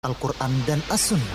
Al-Quran dan As-Sunnah.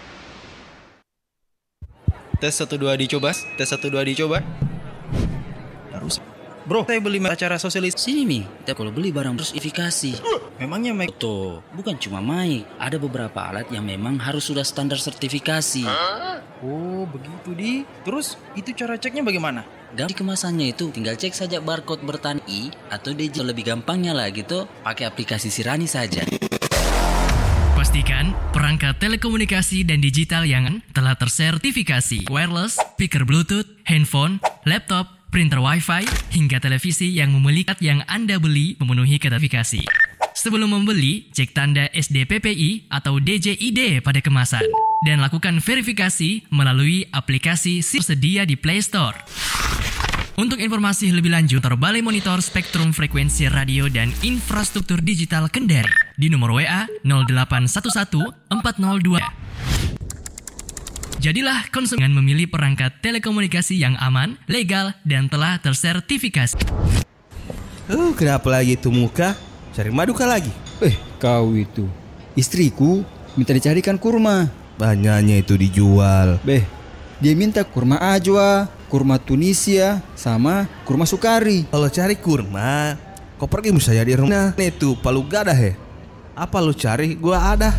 Tes 1 2 dicoba. Tes 1 2 dicoba. Harus. Bro, saya beli acara sosialis. Sini Mi, kita kalau beli barang terus verifikasi. Memangnya mic? Tuh, bukan cuma mic, ada beberapa alat yang memang harus sudah standar sertifikasi. Oh, begitu di. Terus itu cara ceknya bagaimana? Di kemasannya itu tinggal cek saja barcode bertanda I atau DJ. Lebih gampangnya lah gitu, pakai aplikasi Sirani saja. Pastikan perangkat telekomunikasi dan digital yang telah tersertifikasi wireless, speaker Bluetooth, handphone, laptop, printer Wi-Fi, hingga televisi yang memiliki yang Anda beli memenuhi sertifikasi. Sebelum membeli, cek tanda SDPPI atau DJID pada kemasan dan lakukan verifikasi melalui aplikasi tersedia di Play Store. Untuk informasi lebih lanjut, Balai Monitor Spektrum Frekuensi Radio dan Infrastruktur Digital Kendari di nomor WA 0811 402. Jadilah konsumen memilih perangkat telekomunikasi yang aman, legal, dan telah tersertifikasi. Kenapa lagi itu muka? Cari madu kah lagi? Kau itu istriku minta dicarikan kurma. Banyaknya itu dijual. Dia minta kurma ajwa, kurma Tunisia, sama kurma sukari. Kalau cari kurma, kau pergi misalnya di rumah. Nah, itu palu gada he. Apa lu cari? Gua ada.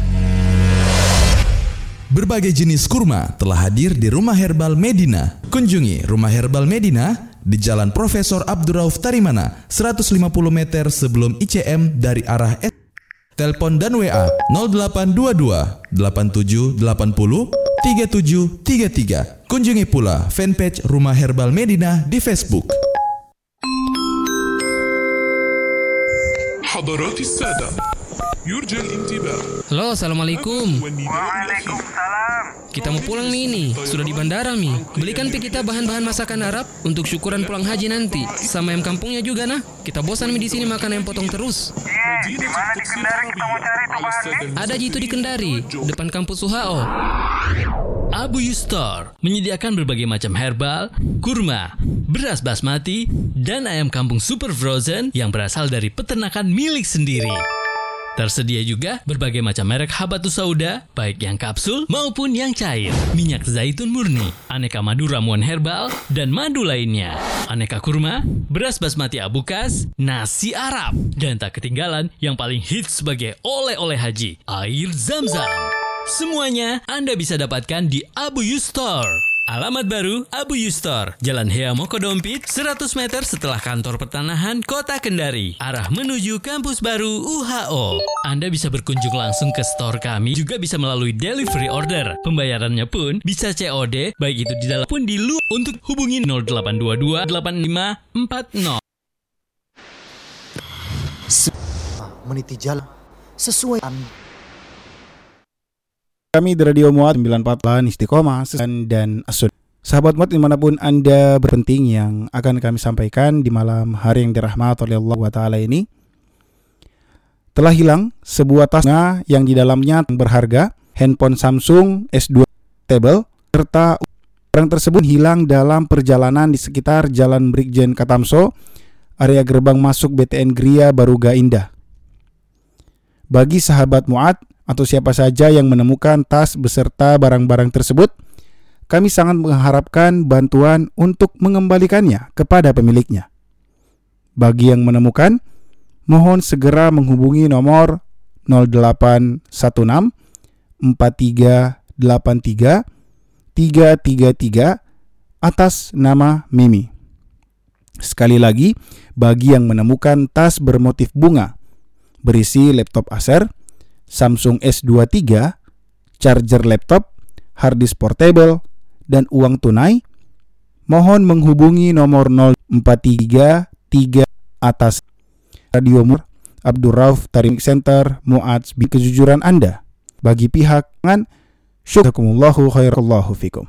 Berbagai jenis kurma telah hadir di Rumah Herbal Medina. Kunjungi Rumah Herbal Medina di Jalan Profesor Abdurrauf Tarimana, 150 meter sebelum ICM dari arah Telepon dan WA 0822 8780 3733. Kunjungi pula fanpage Rumah Herbal Medina di Facebook. حضرات السادة يرجى الانتباه. Halo, assalamualaikum. Waalaikumsalam. Kita mau pulang Mi ini, sudah di bandara Mi. Belikan pi kita bahan-bahan masakan Arab untuk syukuran pulang haji nanti. Sama ayam kampungnya juga nah. Kita bosan Mi di sini makan ayam potong terus. Di mana di Kendari kita mau cari itu bahannya? Ada itu di Kendari, depan kampus UHO. Abu Yustor menyediakan berbagai macam herbal, kurma, beras basmati, dan ayam kampung super frozen yang berasal dari peternakan milik sendiri. Tersedia juga berbagai macam merek habatus sauda, baik yang kapsul maupun yang cair, minyak zaitun murni, aneka madu ramuan herbal, dan madu lainnya, aneka kurma, beras basmati abukas, nasi Arab, dan tak ketinggalan yang paling hits sebagai oleh-oleh haji, air Zam-Zam. Semuanya Anda bisa dapatkan di Abu Yustor. Alamat baru Abu Yustor, Jalan Hea Mokodompit, 100 meter setelah kantor pertanahan Kota Kendari, arah menuju kampus baru UHO. Anda bisa berkunjung langsung ke store kami, juga bisa melalui delivery order. Pembayarannya pun bisa COD, baik itu di dalam pun di luar. Untuk hubungi 0822 8540. Meniti jalan sesuai Kami di Radio Muat 94 Istiqomah dan As-Sunnah. Sahabat Muat dimanapun Anda berpenting yang akan kami sampaikan di malam hari yang dirahmati oleh Allah Ta'ala ini. Telah hilang sebuah tas yang di dalamnya berharga, handphone Samsung S2 table, serta barang tersebut hilang dalam perjalanan di sekitar Jalan Brigjen Katamso, area gerbang masuk BTN Gria Baruga Indah. Bagi sahabat Muat atau siapa saja yang menemukan tas beserta barang-barang tersebut, kami sangat mengharapkan bantuan untuk mengembalikannya kepada pemiliknya. Bagi yang menemukan, mohon segera menghubungi nomor 0816 4383 333 atas nama Mimi. Sekali lagi, bagi yang menemukan tas bermotif bunga berisi laptop Acer, Samsung S2 III, charger laptop, harddisk portable, dan uang tunai, mohon menghubungi nomor 0433 atas Radio Mur Abdurrauf Tarim Center Mu'adz kejujuran Anda. Bagi pihak kan, syukurullahu khairallahu fikum.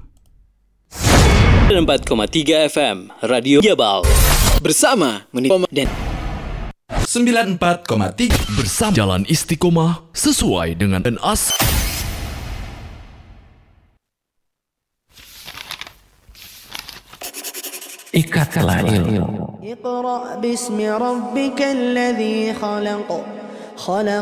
4,3 FM Radio Jabal bersama dan 94,3 bersama Jalan Istiqomah sesuai dengan as. Ikatlah ilmu. Iqra bismi rabbikal ladzi khalaq.